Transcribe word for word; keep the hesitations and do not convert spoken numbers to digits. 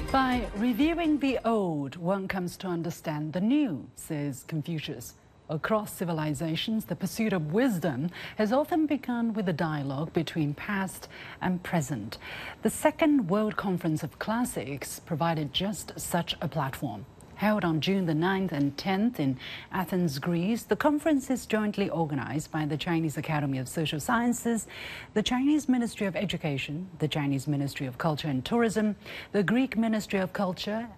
By reviewing the old, one comes to understand the new, says Confucius. Across civilizations, the pursuit of wisdom has often begun with a dialogue between past and present. The Second World Conference of Classics provided just such a platform. Held on June the ninth and tenth in Athens, Greece, the conference is jointly organized by the Chinese Academy of Social Sciences, the Chinese Ministry of Education, the Chinese Ministry of Culture and Tourism, the Greek Ministry of Culture,